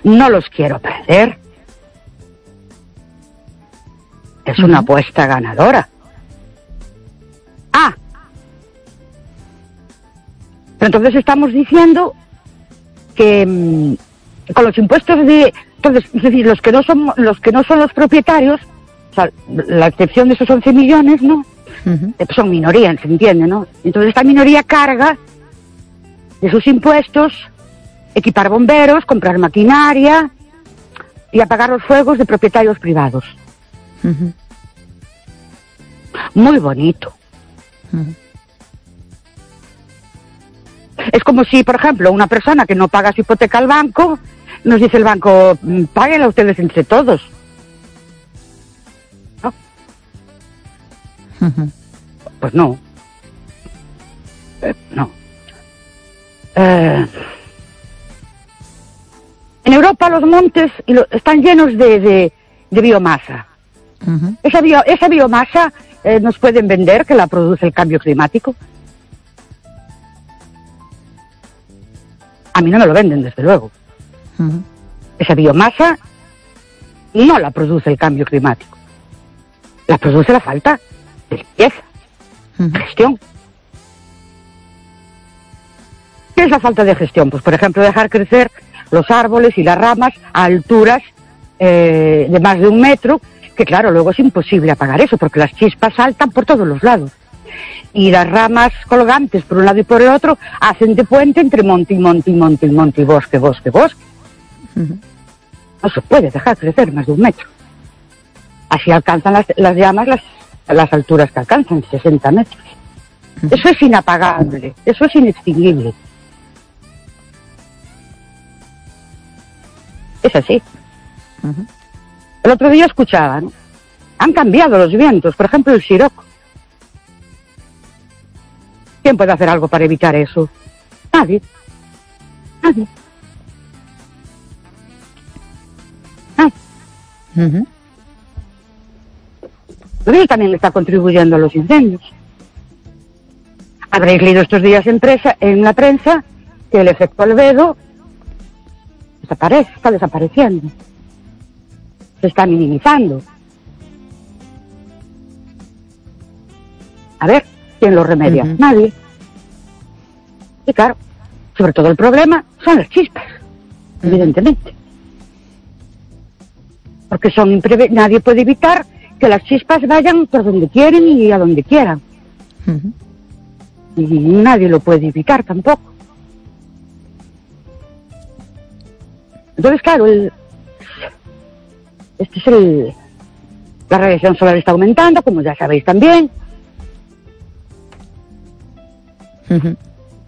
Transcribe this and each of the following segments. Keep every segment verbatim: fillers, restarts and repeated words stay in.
no los quiero perder. Es una apuesta ganadora. Ah, pero entonces estamos diciendo que mmm, con los impuestos de, entonces, es decir, los que no son los que no son los propietarios, o sea, la excepción de esos once millones, ¿no? Uh-huh. Eh, son minoría, se entiende, ¿no? Entonces esta minoría carga de sus impuestos equipar bomberos, comprar maquinaria y apagar los fuegos de propietarios privados. Uh-huh. Muy bonito. Uh-huh. Es como si, por ejemplo, una persona que no paga su hipoteca al banco, nos dice el banco, páguenla ustedes entre todos. ¿No? Uh-huh. Pues no. Eh, no. Eh... En Europa los montes están llenos de, de, de biomasa. Uh-huh. Esa, bio, esa biomasa eh, nos pueden vender que la produce el cambio climático. A mí no me lo venden, desde luego. Uh-huh. Esa biomasa no la produce el cambio climático. La produce la falta de limpieza, uh-huh. de gestión. ¿Qué es la falta de gestión? Pues, por ejemplo, dejar crecer los árboles y las ramas a alturas eh, de más de un metro, que claro, luego es imposible apagar eso, porque las chispas saltan por todos los lados. Y las ramas colgantes por un lado y por el otro hacen de puente entre monte y monte y monte y monte y bosque, bosque, bosque. Uh-huh. No se puede dejar crecer más de un metro. Así alcanzan las, las llamas las, las alturas que alcanzan, sesenta metros. Uh-huh. Eso es inapagable, eso es inextinguible. Es así. Uh-huh. El otro día escuchaba, ¿no? Han cambiado los vientos, por ejemplo el siroco. ¿Quién puede hacer algo para evitar eso? Nadie. Nadie. Nadie. Uh-huh. Pero también está contribuyendo a los incendios. Habréis leído estos días en, presa, en la prensa que el efecto albedo desaparece, está desapareciendo, se está minimizando. A ver, ¿quién lo remedia? Uh-huh. Nadie. Y claro, sobre todo el problema son las chispas, uh-huh. evidentemente. Porque son impreve- nadie puede evitar que las chispas vayan por donde quieren y a donde quieran. Uh-huh. Y nadie lo puede evitar tampoco. Entonces, claro, el, este es el, la radiación solar está aumentando, como ya sabéis también. Uh-huh.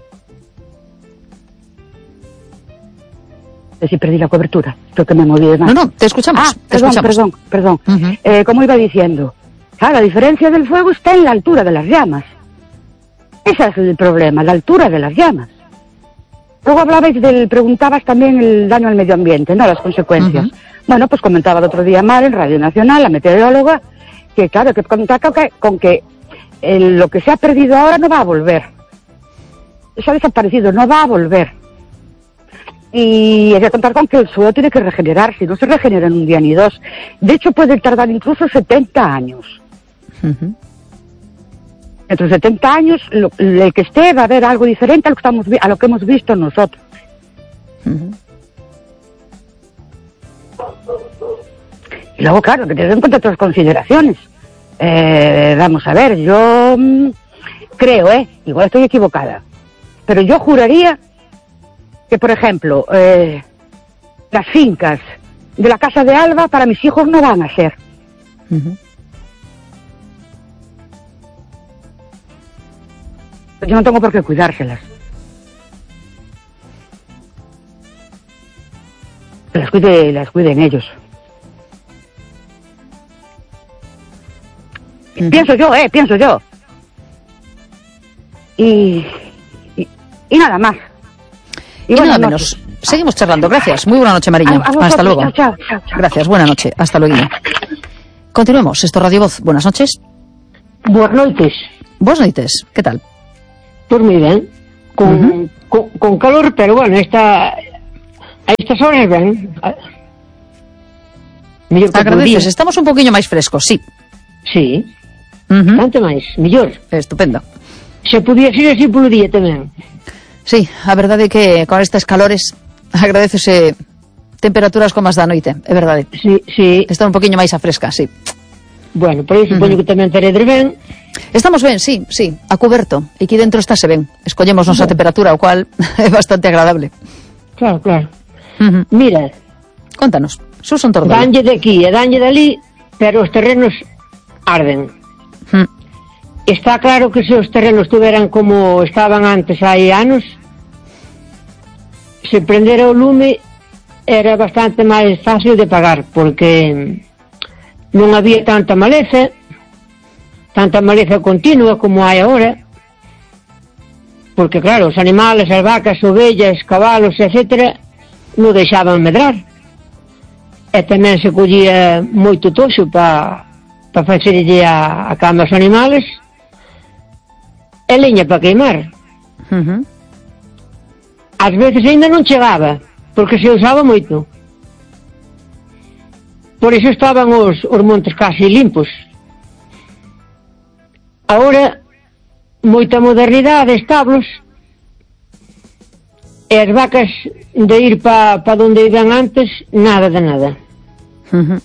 Si perdí la cobertura, creo que me moví de más. No, no, te escuchamos. Ah, te perdón, escuchamos. perdón, perdón. Uh-huh. Eh, como iba diciendo, claro, la diferencia del fuego está en la altura de las llamas. Ese es el problema, la altura de las llamas. Luego hablabais del, preguntabas también el daño al medio ambiente, ¿no? Las consecuencias. Uh-huh. Bueno, pues comentaba el otro día Mar en Radio Nacional, la meteoróloga, que claro, que contaba con que, con que eh, lo que se ha perdido ahora no va a volver. Eso ha desaparecido, no va a volver. Y hay que contar con que el suelo tiene que regenerarse, no se regenera en un día ni dos. De hecho, puede tardar incluso setenta años. Uh-huh. Dentro de setenta años, lo, el que esté va a haber algo diferente a lo que, estamos, a lo que hemos visto nosotros. Uh-huh. Y luego, claro, que tener en cuenta otras consideraciones. Eh, vamos a ver, yo mmm, creo, eh, igual estoy equivocada, pero yo juraría que, por ejemplo, eh, las fincas de la Casa de Alba para mis hijos no van a ser. Uh-huh. Yo no tengo por qué cuidárselas. Que las cuide, las cuiden ellos. Uh-huh. Pienso yo, eh, pienso yo. Y, y, y nada más. Y, y nada menos. Noches. Seguimos charlando. Gracias. Muy buena noche, Mariño. A, a Hasta luego. Chao, chao, chao, chao. Gracias. Buena noche. Hasta luego. Continuemos. Esto es Radio Voz. Buenas noches. Buenas noches. Buenas noches. ¿Qué tal? Pues miren, con, uh-huh. con, con calor, pero bueno, está A estas horas ben. Agradeces, estamos un poquinho máis frescos, sí. Sí, uh -huh. tanto máis, mellor. Estupendo. Se podía ser así polo día tamén. Sí, a verdade é que con estes calores agradecese temperaturas como as da noite, é verdade. Sí, sí. Está un poquinho máis a fresca, sí. Bueno, por iso supoño uh -huh. que tamén teredes ben. Estamos ben, sí, sí, a cuberto. E aquí dentro estáse ben. Escollemos nosa bueno. temperatura, o cual é bastante agradable. Claro, claro. Uh -huh. Mira, contanos, Susan Tordelo. Danlle de aquí e danlle de ali, pero os terrenos arden. Uh -huh. Está claro que se os terrenos tuveran como estaban antes hai anos, se prendera o lume era bastante máis fácil de pagar, porque non había tanta maleza, tanta maleza continua como hai agora, porque claro, os animales, as vacas, ovellas, cabalos, etcétera, non deixaban medrar. E tamén se collía moito toxo para pa facerlle a, a cama aos animales e leña para queimar. Uh -huh. Ás veces ainda non chegaba, porque se usaba moito. Por iso estaban os, os montes casi limpos. Agora, moita modernidade, establos, e as vacas de ir pa, pa donde iban antes, nada de nada. Uh -huh.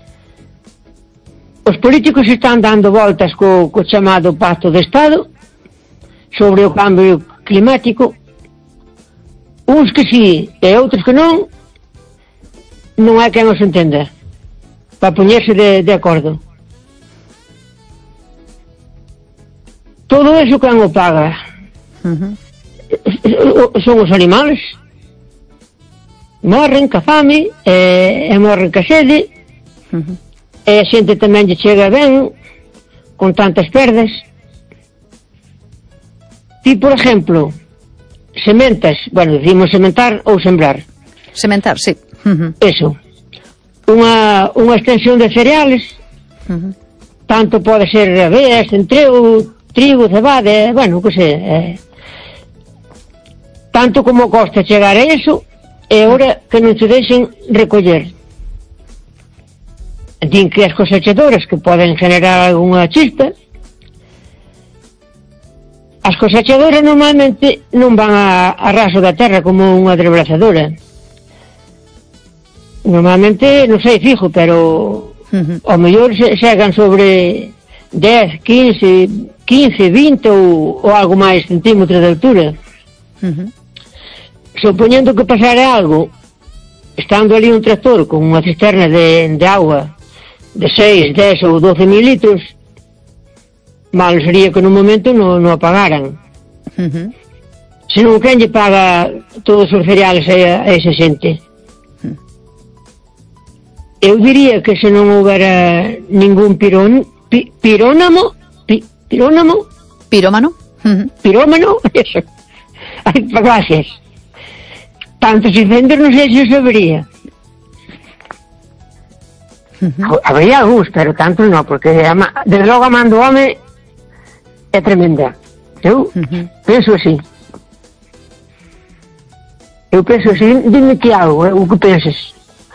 Os políticos están dando voltas co, co chamado Pacto de Estado sobre o cambio climático. Uns que sí e outros que non, non hai quen os entenda para poñerse de, de acordo. Todo eso quen o paga? Uh -huh. Son os animales. Morren ca fame e, e morren ca sede. Uh -huh. E a xente tamén lle chega ben con tantas perdas. Ti, por exemplo, sementas, bueno, decimos sementar ou sembrar. Sementar, sí. Uh -huh. Eso. Unha, unha extensión de cereales. Uh -huh. Tanto pode ser aveas, centreo, trigo, cebada, bueno, que sei. Eh, tanto como costa chegar a eso, é hora que non se deixen recoller. Din que as cosechadoras que poden generar algunha chispa. As cosechadoras normalmente non van a, a raso da terra como unha desbrazadora. Normalmente, non sei fijo, pero uh-huh. ao mellor se, chegan sobre dez, quince, quince, vinte ou, ou algo máis centímetros de altura. Uh-huh. Supoñendo que pasara algo, estando ali un tractor con unha cisterna de, de agua de seis, dez ou doce mil litros, mal sería que no momento non no apagaran. Uh-huh. Se non, quen lle paga todos os cereales a, a esa xente? Uh-huh. Eu diría que se non houbera ningún pirón, pi, pirónamo, pi, pirónamo, pirómano, uh-huh. pirómano, eso. Ai, gracias. Tantos incendios non sei se o sabería. Uh-huh. Habría algúns, pero tantos non, porque ama, desde logo a man do home é tremenda. Eu uh-huh. penso así. Eu penso así, dime que algo, eh, o que penses.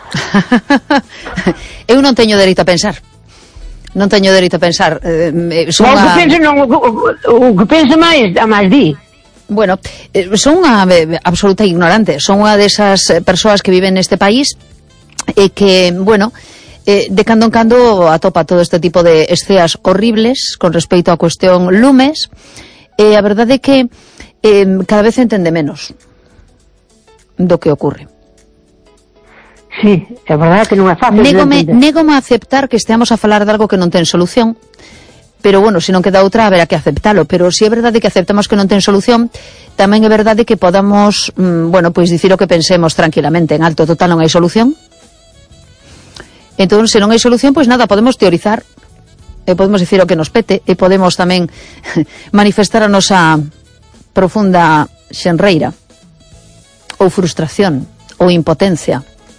Eu non teño dereito a pensar. Non teño dereito a pensar. Eh, son non, a... o que pensa non, o, o, o que pensa máis, a máis di. Bueno, eh, son unha eh, absoluta ignorante. Son unha desas persoas que viven neste país e que, bueno, eh, de cando en cando atopa todo este tipo de esceas horribles con respecto á cuestión lumes, e a verdade é que eh, cada vez entende menos do que ocurre. Sí, é verdade que non é fácil. Négome, négome a aceptar que esteamos a falar de algo que non ten solución, pero bueno, se non queda outra haberá que aceptalo, pero si é verdade que aceptamos que non ten solución, tamén é verdade que podamos, mmm, bueno, pois dicir o que pensemos tranquilamente, en alto total non hai solución. Entón, se non hai solución, pois nada, podemos teorizar, e podemos dicir o que nos pete, e podemos tamén manifestar a nosa profunda xenreira, ou frustración, ou impotencia,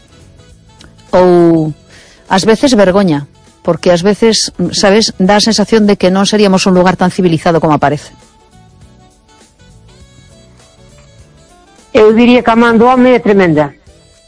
ou ás veces vergoña, porque ás veces, sabes, dá a sensación de que non seríamos un lugar tan civilizado como aparece. Eu diría que a man do home é tremenda.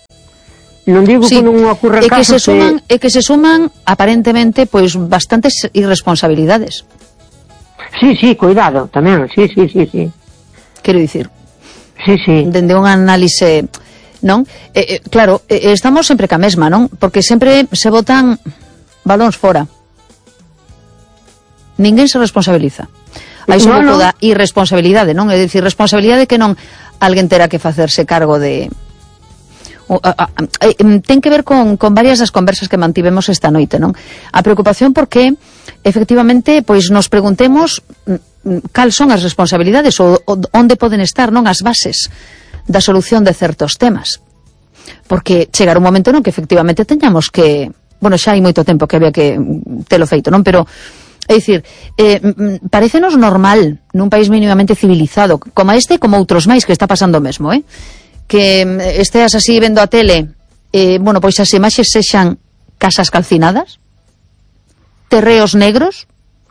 Non digo sí. que non ocurra e que casos se suman, que... e que se suman aparentemente pois bastantes irresponsabilidades. Sí, sí, cuidado, tamén, sí, sí, sí, sí. Quero dicir, sí, sí. dende un análise, non? Eh, eh, claro, eh, estamos sempre ca mesma, non? Porque sempre se botan balóns fora. Ninguén se responsabiliza. Hai sobre no, no. toda irresponsabilidade, non? É dicir, responsabilidade que non alguén terá que facerse cargo de... O, a, a, a, ten que ver con, con varias das conversas que mantivemos esta noite, non? A preocupación porque efectivamente pois nos preguntemos cal son as responsabilidades ou, ou onde poden estar, non, as bases da solución de certos temas, porque chegar un momento non que efectivamente teñamos que, bueno, xa hai moito tempo que había que telo feito, non? Pero é dicir, eh, parecenos normal nun país mínimamente civilizado como este, como outros máis que está pasando o mesmo, eh? Que esteas así vendo a tele, eh, bueno, pois as imaxes sexan casas calcinadas, terreos negros,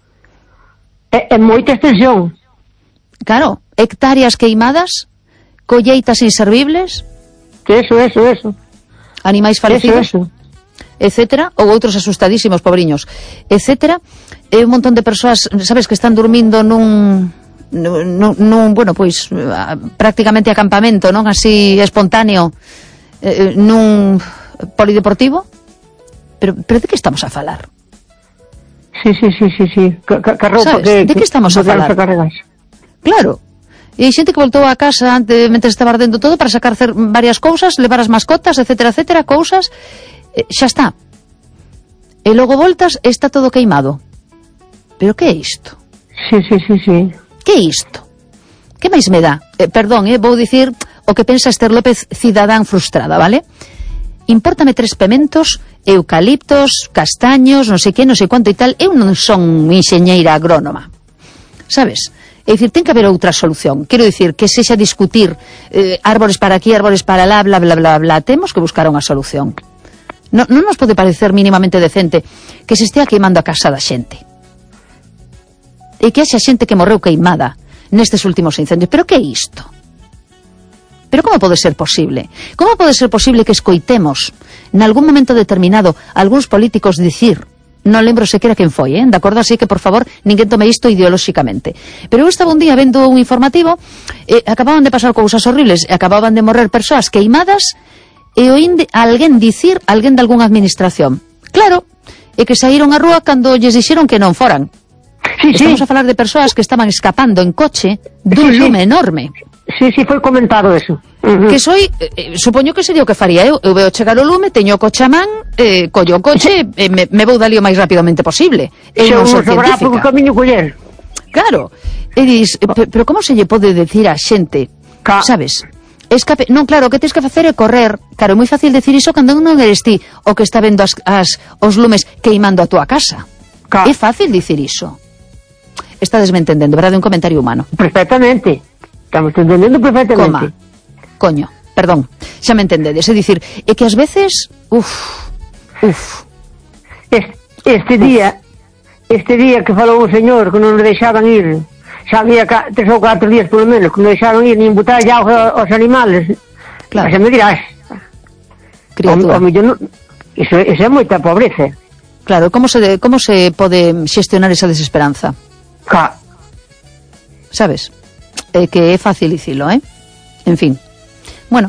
é, é moita extensión, claro, hectáreas queimadas, colleitas inservibles, eso, eso, eso, animais falecidos, eso, eso. etcétera, ou outros asustadísimos, pobriños, etcétera, e un montón de persoas, sabes, que están durmindo nun... Nun, nun, bueno, pois prácticamente acampamento, non? Así espontáneo, eh, nun polideportivo. Pero, pero de que estamos a falar? Sí, sí, sí, sí, sí. Que, que roupa que, de que estamos a falar? Claro. E hai xente que voltou a casa antes, mentre estaba ardendo todo para sacar cer, varias cousas, levar as mascotas, etcétera, etcétera, cousas, eh, xa está. E logo voltas, está todo queimado. Pero que é isto? Sí, sí, sí, sí. Que é isto? Que máis me dá? Eh, perdón, eh, vou dicir o que pensa Esther López, cidadán frustrada, vale? Impórtame tres pementos, eucaliptos, castaños, non sei que, non sei quanto e tal. Eu non son enxeñeira agrónoma, sabes? É dicir, ten que haber outra solución. Quero dicir, que sexa discutir eh, árbores para aquí, árbores para lá, bla, bla, bla, bla. Temos que buscar unha solución. Non, non nos pode parecer mínimamente decente que se estea queimando a casa da xente. E que haxa xente que morreu queimada nestes últimos incendios. Pero que é isto? Pero como pode ser posible? Como pode ser posible que escoitemos nalgún momento determinado algúns políticos dicir, non lembro sequera quen foi, eh? De acordo, así que por favor ninguén tome isto ideolóxicamente, pero eu estaba un día vendo un informativo, eh, acababan de pasar cousas horribles, acababan de morrer persoas queimadas e oín de alguén dicir, alguén de algunha administración, claro, e que saíron á rúa cando lles dixeron que non foran. Sí, Estamos sí. a falar de persoas que estaban escapando en coche dun sí, sí. lume enorme. Sí, sí, foi comentado eso. Uh-huh. Que soy, eh, supoño que sería o que faría eu. Eu veo chegar o lume, teño o coche a man, eh, collo o coche, eh, me, me vou dali o máis rapidamente posible. Eu non sou científica. Por camiño coller. Claro. E dis, eh, pero, pero como se lle pode decir a xente, Ca... sabes? Escape, non, claro, o que tens que facer é correr. Claro, é moi fácil decir iso cando non eres ti o que está vendo as, as, os lumes queimando a túa casa. Ca... É fácil dicir iso. Está desmentendendo, verdade? Un comentario humano. Perfectamente. Estamos entendendo perfectamente. Coma. Coño, perdón. Xa me entendedes. É dicir, é que ás veces... Uf, uf. Este, este uf. día, este día que falou o señor que non nos deixaban ir, xa había ca, tres ou catro días polo menos, que non deixaban ir nin botar ya aos animales. Claro. Xa me dirás. Criatura. O, o millón, no, iso, iso é moita pobreza. Claro, como se, como se pode xestionar esa desesperanza? Ca. Sabes? É que é fácil dicilo, eh? En fin. Bueno.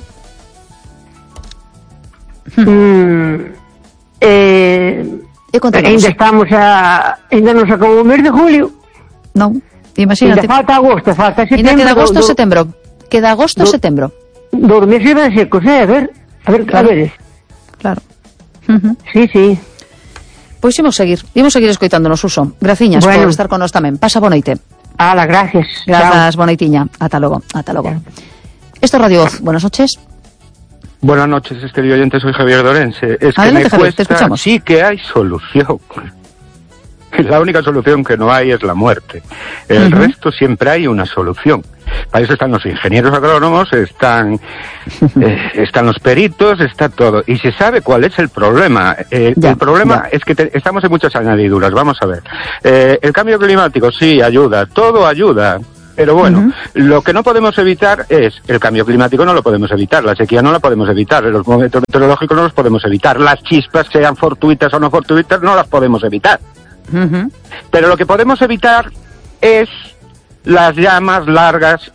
Mm, eh, e ainda estamos a... Ainda non acabou o mes de julio. Non, imagínate. Ainda falta agosto, falta setembro. Ainda queda agosto, do, setembro. Queda agosto, do, setembro. Dos meses van secos, eh? A ver, a ver, claro. a ver. Claro. Uh-huh. Sí, sí. Pois imos seguir, imos seguir escoitándonos, Suso. Graciñas bueno. por estar con nós tamén. Pasa boa noite. Ala, gracias. Grazas, boa noitiña. Ata logo, ata logo. Esto es Radio Voz. Buenas noches. Buenas noches, querido oyente, soy Javier Dorense. Es Adelante, que me Javier, cuesta... te escuchamos. Sí que hay solución. La única solución que no hay es la muerte. El uh-huh. resto siempre hay una solución. Para eso están los ingenieros agrónomos, están eh, están los peritos, está todo. Y se sabe cuál es el problema. Eh, ya, el problema ya. es que te, estamos en muchas añadiduras. Vamos a ver. Eh, el cambio climático sí ayuda, todo ayuda. Pero bueno, Uh-huh. lo que no podemos evitar es el cambio climático, no lo podemos evitar, la sequía no la podemos evitar, los momentos meteorológicos no los podemos evitar, las chispas, sean fortuitas o no fortuitas, no las podemos evitar. Uh-huh. Pero lo que podemos evitar es las llamas largas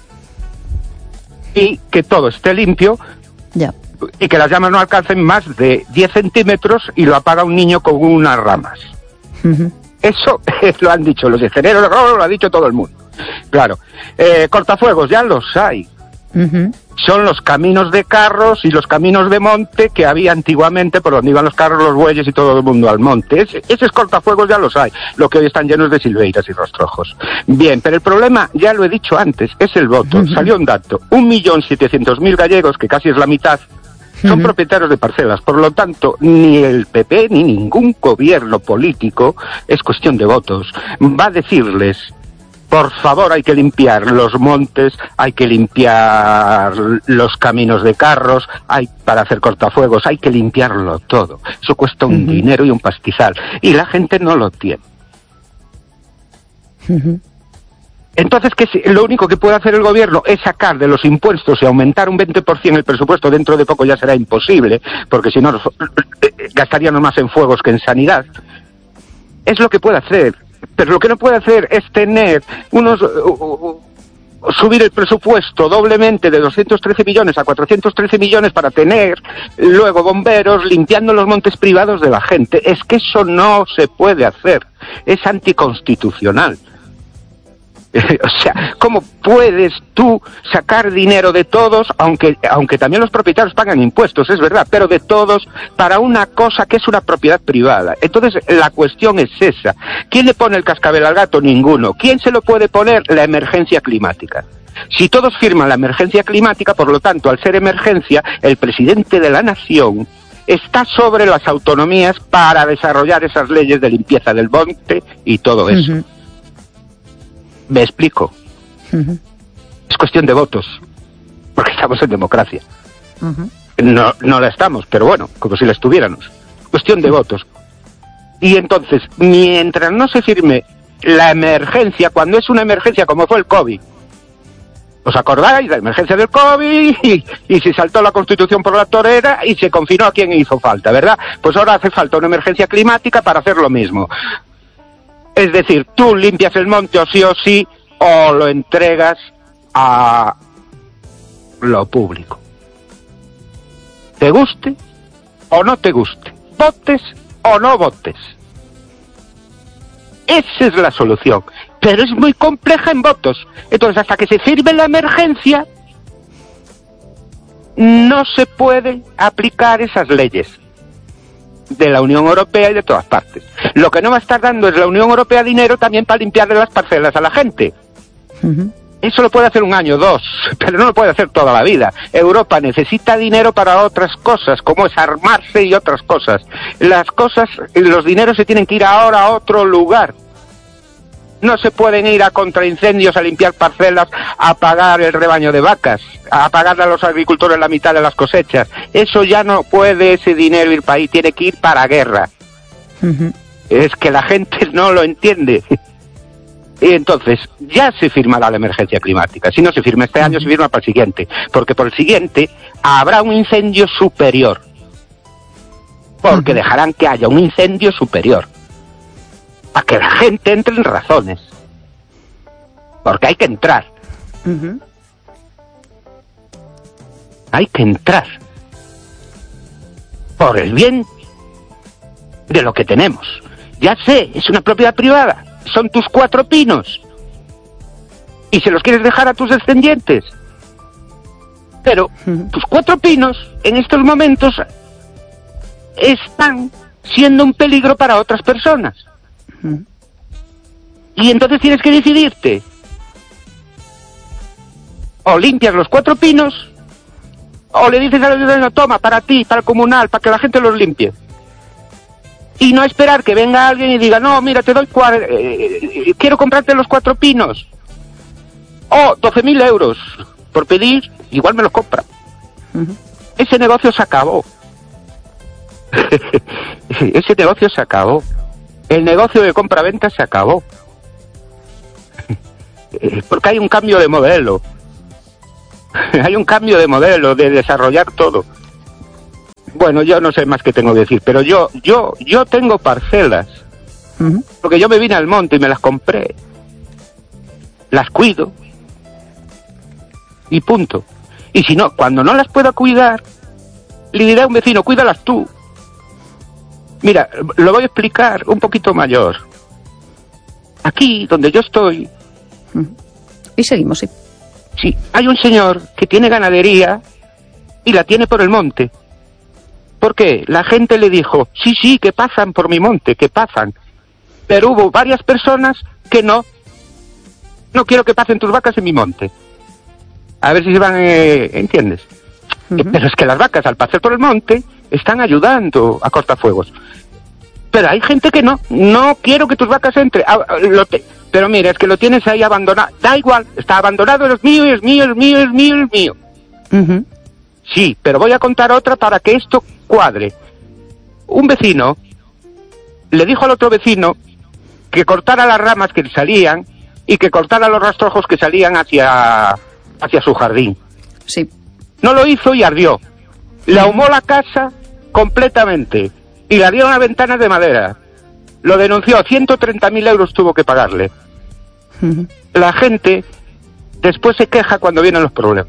y que todo esté limpio Ya. y que las llamas no alcancen más de diez centímetros y lo apaga un niño con unas ramas. Uh-huh. Eso lo han dicho los ingenieros, lo ha dicho todo el mundo. Claro, eh, cortafuegos ya los hay. Uh-huh. Son los caminos de carros y los caminos de monte que había antiguamente por donde iban los carros, los bueyes y todo el mundo al monte. Ese, esos cortafuegos ya los hay, lo que hoy están llenos de silveiras y rastrojos. Bien, pero el problema, ya lo he dicho antes, es el voto. Uh-huh. Salió un dato, un millón setecientos mil gallegos, que casi es la mitad, son uh-huh. propietarios de parcelas. Por lo tanto, ni el P P ni ningún gobierno político, es cuestión de votos, va a decirles: por favor, hay que limpiar los montes, hay que limpiar los caminos de carros, hay para hacer cortafuegos, hay que limpiarlo todo. Eso cuesta un uh-huh. dinero y un pastizal. Y la gente no lo tiene. Uh-huh. Entonces, ¿qué es? Lo único que puede hacer el gobierno es sacar de los impuestos y aumentar un veinte por ciento el presupuesto. Dentro de poco ya será imposible, porque si no gastaríamos más en fuegos que en sanidad. Es lo que puede hacer. Pero lo que no puede hacer es tener unos uh, uh, subir el presupuesto doblemente de doscientos trece millones a cuatrocientos trece millones para tener luego bomberos limpiando los montes privados de la gente. Es que eso no se puede hacer. Es anticonstitucional. O sea, ¿cómo puedes tú sacar dinero de todos, aunque aunque también los propietarios pagan impuestos, es verdad, pero de todos para una cosa que es una propiedad privada? Entonces, la cuestión es esa. ¿Quién le pone el cascabel al gato? Ninguno. ¿Quién se lo puede poner? La emergencia climática. Si todos firman la emergencia climática, por lo tanto, al ser emergencia, el presidente de la nación está sobre las autonomías para desarrollar esas leyes de limpieza del monte y todo eso. Uh-huh. ¿Me explico? Uh-huh. Es cuestión de votos, porque estamos en democracia. Uh-huh. No, no la estamos, pero bueno, como si la estuviéramos. Cuestión de votos. Y entonces, mientras no se firme la emergencia, cuando es una emergencia como fue el COVID, ¿os acordáis? La emergencia del COVID y, y se saltó la Constitución por la torera y se confinó a quien hizo falta, ¿verdad? Pues ahora hace falta una emergencia climática para hacer lo mismo. Es decir, tú limpias el monte o sí o sí, o lo entregas a lo público. Te guste o no te guste, votes o no votes. Esa es la solución, pero es muy compleja en votos. Entonces, hasta que se firme la emergencia, no se puede aplicar esas leyes de la Unión Europea y de todas partes. Lo que no va a estar dando es la Unión Europea dinero también para limpiarle las parcelas a la gente. Uh-huh. Eso lo puede hacer un año, dos, pero no lo puede hacer toda la vida. Europa necesita dinero para otras cosas, como es armarse y otras cosas. Las cosas, los dineros se tienen que ir ahora a otro lugar. No se pueden ir a contraincendios, a limpiar parcelas, a pagar el rebaño de vacas, a pagarle a los agricultores la mitad de las cosechas. Eso ya no puede ese dinero ir para ahí, tiene que ir para guerra. Uh-huh. Es que la gente no lo entiende. Y entonces, ya se firmará la emergencia climática. Si no se firma este año, se firma para el siguiente. Porque por el siguiente habrá un incendio superior. Porque uh-huh. dejarán que haya un incendio superior. Para que la gente entre en razones. Porque hay que entrar. Uh-huh. Hay que entrar. Por el bien de lo que tenemos. Ya sé, es una propiedad privada. Son tus cuatro pinos. Y se los quieres dejar a tus descendientes. Pero uh-huh. tus cuatro pinos, en estos momentos, están siendo un peligro para otras personas. Y entonces tienes que decidirte. O limpias los cuatro pinos, o le dices al ayuntamiento, toma, para ti, para el comunal, para que la gente los limpie. Y no esperar que venga alguien y diga, no, mira, te doy cua- eh, quiero comprarte los cuatro pinos. Oh, doce mil euros. Por pedir, igual me los compra. Uh-huh. Ese negocio se acabó. Ese negocio se acabó. El negocio de compra-venta se acabó. eh, porque hay un cambio de modelo. Hay un cambio de modelo, de desarrollar todo. Bueno, yo no sé más que tengo que decir, pero yo yo yo tengo parcelas, uh-huh. porque yo me vine al monte y me las compré, las cuido y punto. Y si no, cuando no las pueda cuidar, le diré a un vecino, cuídalas tú. Mira, lo voy a explicar un poquito mayor. Aquí, donde yo estoy... Uh-huh. Y seguimos, sí. Sí, hay un señor que tiene ganadería y la tiene por el monte. ¿Por qué? La gente le dijo, sí, sí, que pasan por mi monte, que pasan. Pero hubo varias personas que no. No quiero que pasen tus vacas en mi monte. A ver si se van, eh, ¿entiendes? Uh-huh. Pero es que las vacas, al pasar por el monte, están ayudando a cortafuegos. Pero hay gente que no. No quiero que tus vacas entren. Ah, lo te... Pero mira, es que lo tienes ahí abandonado. Da igual, está abandonado, es mío, es mío, es mío, es mío, es mío. Uh-huh. Sí, pero voy a contar otra para que esto cuadre. Un vecino le dijo al otro vecino que cortara las ramas que salían y que cortara los rastrojos que salían hacia, hacia su jardín. Sí. No lo hizo y ardió. Le ahumó la casa completamente y le dio una ventana de madera. Lo denunció, ciento treinta mil euros tuvo que pagarle. Uh-huh. La gente después se queja cuando vienen los problemas.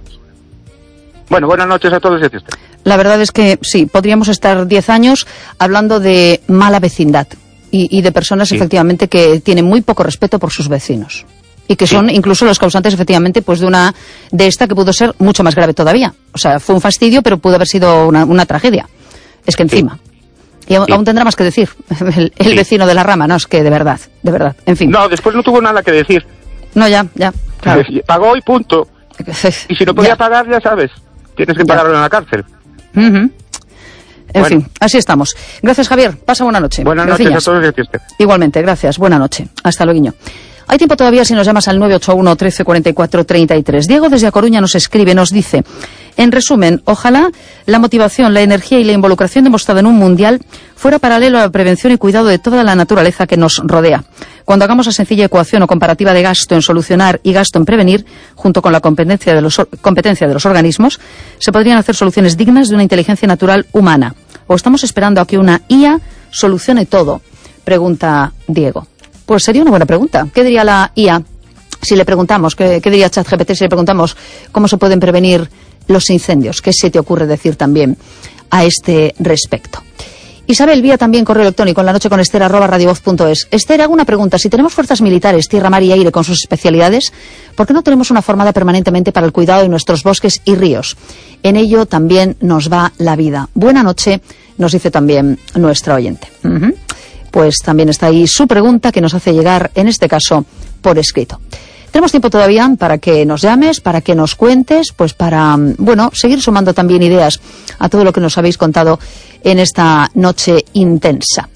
Bueno, buenas noches a todos y a ti. La verdad es que sí, podríamos estar diez años hablando de mala vecindad y, y de personas, sí, efectivamente, que tienen muy poco respeto por sus vecinos y que son, sí, incluso los causantes, efectivamente, pues de una de esta que pudo ser mucho más grave todavía. O sea, fue un fastidio, pero pudo haber sido una, una tragedia. Es que encima... Sí. Y aún, sí, aún tendrá más que decir el, el sí, vecino de la rama, no, es que de verdad, de verdad, en fin. No, después no tuvo nada que decir. No, ya, ya, claro. Pagó y punto. Y si no podía ya pagar, ya sabes, tienes que ya pagarlo en la cárcel. Uh-huh. En bueno, fin, así estamos. Gracias, Javier, pasa buena noche. Buenas Gracias. noches a todos y a ti. Igualmente, gracias, buena noche. Hasta luego. Hay tiempo todavía si nos llamas al nueve ocho uno, trece, cuarenta y cuatro, treinta y tres. Diego desde A Coruña nos escribe, nos dice, en resumen, ojalá la motivación, la energía y la involucración demostrada en un mundial fuera paralelo a la prevención y cuidado de toda la naturaleza que nos rodea. Cuando hagamos la sencilla ecuación o comparativa de gasto en solucionar y gasto en prevenir, junto con la competencia de los, competencia de los organismos, se podrían hacer soluciones dignas de una inteligencia natural humana. ¿O estamos esperando a que una I A solucione todo? Pregunta Diego. Pues sería una buena pregunta. ¿Qué diría la I A si le preguntamos? ¿Qué, qué diría ChatGPT si le preguntamos cómo se pueden prevenir los incendios? ¿Qué se te ocurre decir también a este respecto? Isabel vía también correo electrónico en la noche con Esther arroba radiovoz punto es. Esther, hago una pregunta. Si tenemos fuerzas militares, tierra, mar y aire con sus especialidades, ¿por qué no tenemos una formada permanentemente para el cuidado de nuestros bosques y ríos? En ello también nos va la vida. Buena noche, nos dice también nuestra oyente. Uh-huh. Pues también está ahí su pregunta que nos hace llegar, en este caso, por escrito. Tenemos tiempo todavía para que nos llames, para que nos cuentes, pues para, bueno, seguir sumando también ideas a todo lo que nos habéis contado en esta noche intensa.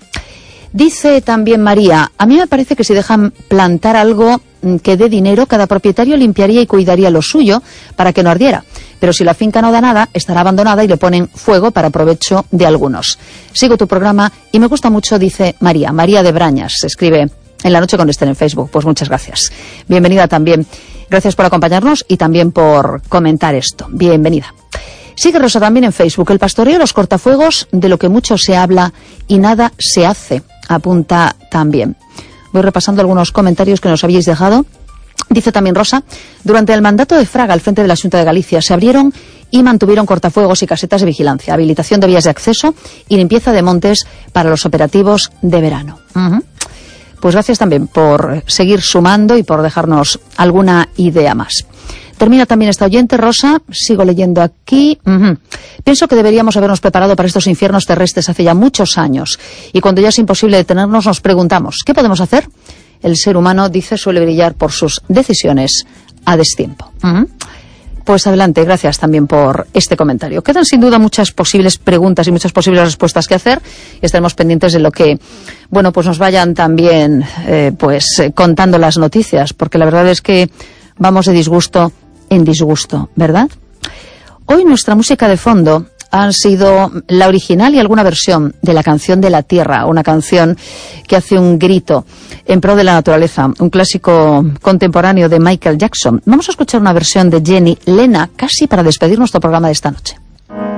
Dice también María, a mí me parece que si dejan plantar algo que dé dinero, cada propietario limpiaría y cuidaría lo suyo para que no ardiera. Pero si la finca no da nada, estará abandonada y le ponen fuego para provecho de algunos. Sigo tu programa y me gusta mucho, dice María. María de Brañas se escribe en la noche con Esther en Facebook. Pues muchas gracias. Bienvenida también. Gracias por acompañarnos y también por comentar esto. Bienvenida. Sigue Rosa también en Facebook. El pastoreo de los cortafuegos, de lo que mucho se habla y nada se hace. Apunta también. Voy repasando algunos comentarios que nos habíais dejado. Dice también Rosa, durante el mandato de Fraga al frente de la Xunta de Galicia se abrieron y mantuvieron cortafuegos y casetas de vigilancia, habilitación de vías de acceso y limpieza de montes para los operativos de verano. Uh-huh. Pues gracias también por seguir sumando y por dejarnos alguna idea más. Termina también esta oyente, Rosa, sigo leyendo aquí. Uh-huh. Pienso que deberíamos habernos preparado para estos infiernos terrestres hace ya muchos años. Y cuando ya es imposible detenernos, nos preguntamos, ¿qué podemos hacer? El ser humano, dice, suele brillar por sus decisiones a destiempo. Uh-huh. Pues adelante, gracias también por este comentario. Quedan sin duda muchas posibles preguntas y muchas posibles respuestas que hacer y estaremos pendientes de lo que, bueno, pues nos vayan también eh, pues eh, contando las noticias, porque la verdad es que vamos de disgusto en disgusto, ¿verdad? Hoy nuestra música de fondo han sido la original y alguna versión de la canción de la Tierra, una canción que hace un grito en pro de la naturaleza, un clásico contemporáneo de Michael Jackson. Vamos a escuchar una versión de Jenny Lena, casi para despedir nuestro programa de esta noche.